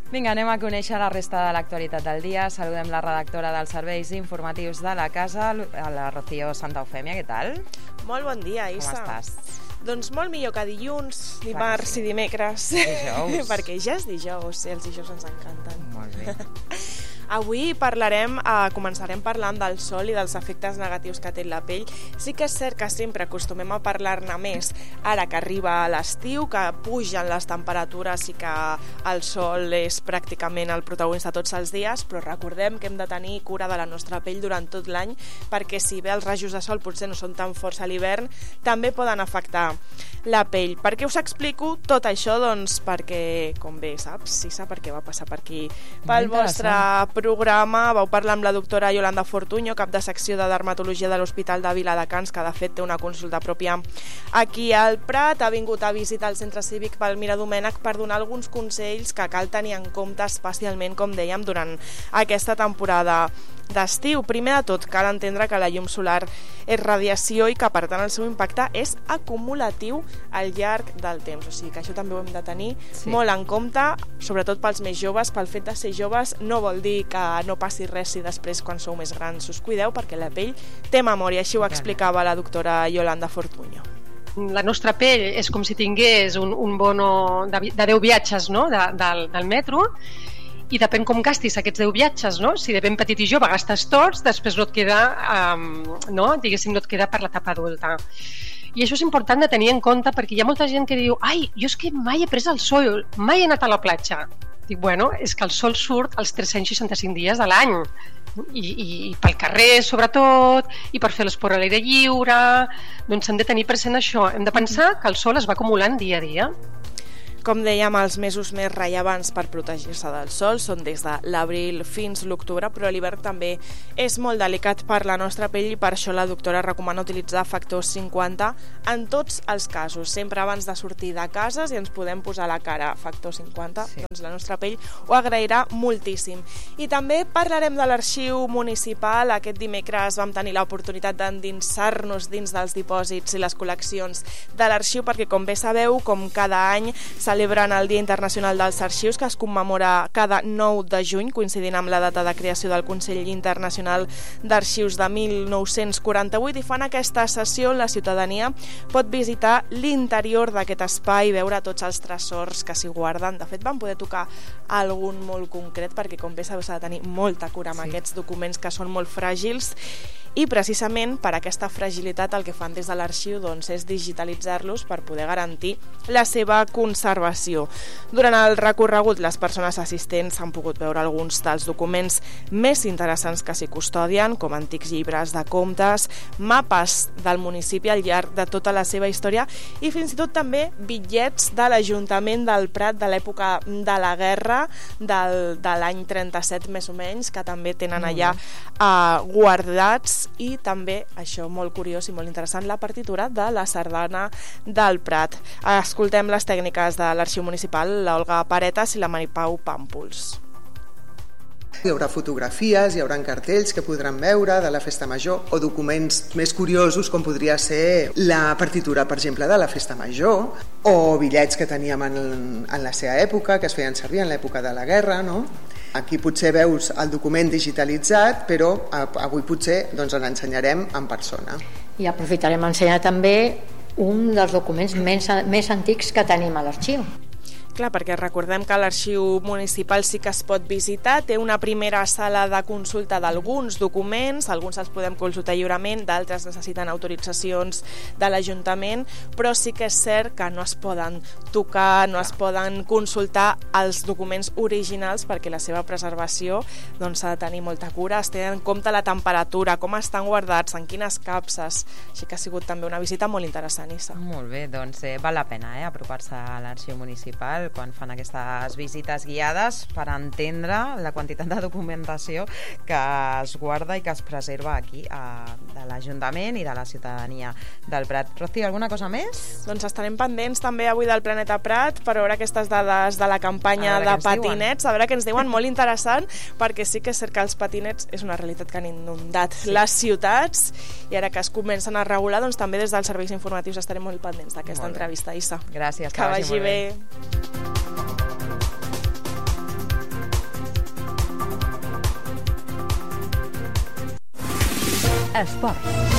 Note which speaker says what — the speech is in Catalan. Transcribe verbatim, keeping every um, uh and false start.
Speaker 1: Vinga, anem a conèixer la resta de l'actualitat del dia. Saludem la redactora dels serveis informatius de la casa, la Rocío Santa Eufèmia. Què tal?
Speaker 2: Molt bon dia, Issa.
Speaker 1: Com estàs?
Speaker 2: Doncs molt millor que dilluns, dimarts sí. i dimecres.
Speaker 1: Dijous.
Speaker 2: Perquè ja és dijous, i els dijous ens encanten.
Speaker 1: Molt bé.
Speaker 2: Avui parlarem, eh, començarem parlant del sol i dels efectes negatius que té en la pell. Sí que és cert que sempre acostumem a parlar-ne més ara que arriba l'estiu, que pugen les temperatures i que el sol és pràcticament el protagonista tots els dies, però recordem que hem de tenir cura de la nostra pell durant tot l'any, perquè si bé els rajos de sol potser no són tan forts a l'hivern, també poden afectar la pell. Per què us explico tot això? Doncs perquè, com bé saps, Cissa, perquè va passar per aquí pel vostre programa, vau parlar amb la doctora Yolanda Fortuño, cap de secció de dermatologia de l'Hospital de Viladecans, que de fet té una consulta pròpia aquí al Prat. Ha vingut a visitar el Centre Cívic Palmira Domènech per donar alguns consells que cal tenir en compte, especialment, com dèiem, durant aquesta temporada d'estiu. Primer de tot, cal entendre que la llum solar és radiació i que, per tant, el seu impacte és acumulatiu al llarg del temps. O sigui que això també ho hem de tenir sí. molt en compte, sobretot pels més joves. Pel fet de ser joves no vol dir que no passi res si després, quan sou més grans, us cuideu, perquè la pell té memòria. Així ho explicava la doctora Yolanda Fortuño.
Speaker 3: La nostra pell és com si tingués un, un bono de, de deu viatges, no? de, del, del metro, i depèn com gastis aquests deu viatges, no? Si de ben petit i jove gastes tots, després no et queda, um, no? diguéssim, no et queda per l'etapa adulta. I això és important de tenir en compte, perquè hi ha molta gent que diu ai, jo és que mai he pres el sol, mai he anat a la platja. Dic, bueno, és que el sol surt els tres-cents seixanta-cinc dies de l'any, i, i, i pel carrer sobretot, i per fer l'esport a l'aire lliure. Doncs hem de tenir present això, hem de pensar que el sol es va acumulant dia a dia.
Speaker 2: Com dèiem, els mesos més rellevants per protegir-se del sol són des de l'abril fins l'octubre, però l'hivern també és molt delicat per la nostra pell i per això la doctora recomana utilitzar factor cinquanta en tots els casos. Sempre abans de sortir de casa, si ens podem posar a la cara factor cinquanta, sí. doncs la nostra pell ho agrairà moltíssim. I també parlarem de l'arxiu municipal. Aquest dimecres vam tenir l'oportunitat d'endinsar-nos dins dels dipòsits i les col·leccions de l'arxiu, perquè, com bé sabeu, com cada any celebren el Dia Internacional dels Arxius, que es commemora cada nou de juny, coincidint amb la data de creació del Consell Internacional d'Arxius de mil nou-cents quaranta-vuit, i fan aquesta sessió on la ciutadania pot visitar l'interior d'aquest espai i veure tots els tresors que s'hi guarden. De fet, vam poder tocar algun molt concret, perquè, com bé sabeu, s'ha de tenir molta cura amb sí. aquests documents que són molt fràgils, i precisament per aquesta fragilitat el que fan des de l'arxiu doncs, és digitalitzar-los per poder garantir la seva conservació. Durant el recorregut, les persones assistents han pogut veure alguns dels documents més interessants que s'hi custodien, com antics llibres de comptes, mapes del municipi al llarg de tota la seva història i fins i tot també bitllets de l'Ajuntament del Prat de l'època de la guerra, del, de l'any trenta-set més o menys, que també tenen allà eh, guardats. I també, això molt curiós i molt interessant, la partitura de la sardana del Prat. Escoltem les tècniques de l'arxiu municipal, l'Olga Paretas i la Maripau Pàmpols.
Speaker 4: Hi haurà fotografies, hi haurà cartells que podran veure de la festa major o documents més curiosos com podria ser la partitura, per exemple, de la festa major o bitllets que teníem en, en la seva època, que es feien servir en l'època de la guerra, no? Aquí potser veus el document digitalitzat, però avui potser doncs, en ensenyarem en persona.
Speaker 5: I aprofitarem a ensenyar també un dels documents més, més antics que tenim a l'arxiu.
Speaker 2: Clar, perquè recordem que l'arxiu municipal sí que es pot visitar, té una primera sala de consulta d'alguns documents, alguns els podem consultar lliurement, d'altres necessiten autoritzacions de l'Ajuntament, però sí que és cert que no es poden tocar, no es poden consultar els documents originals, perquè la seva preservació doncs, s'ha de tenir molta cura, es té en compte la temperatura, com estan guardats, en quines capses, així que ha sigut també una visita molt interessant, Issa.
Speaker 1: Molt bé, doncs eh, val la pena eh, apropar-se a l'arxiu municipal quan fan aquestes visites guiades per entendre la quantitat de documentació que es guarda i que es preserva aquí a, de l'Ajuntament i de la ciutadania del Prat. Rocío, alguna cosa més?
Speaker 2: Doncs estarem pendents també avui del Planeta Prat per veure aquestes dades de la campanya de patinets, a veure què ens diuen, molt interessant, perquè sí que és cert que els patinets és una realitat que han inundat sí. les ciutats i ara que es comencen a regular, doncs també des dels serveis informatius estarem molt pendents d'aquesta entrevista, Issa.
Speaker 1: Gràcies,
Speaker 2: que vagi bé. bé.
Speaker 6: Esports.